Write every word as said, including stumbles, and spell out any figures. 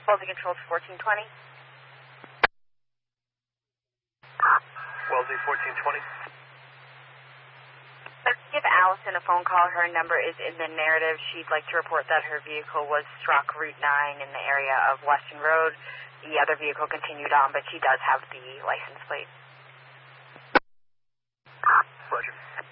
Quality control to fourteen twenty. Wellesley fourteen twenty. Let's give Allison a phone call. Her number is in the narrative. She'd like to report that her vehicle was struck Route nine in the area of Weston Road. The other vehicle continued on, but she does have the license plate. Roger.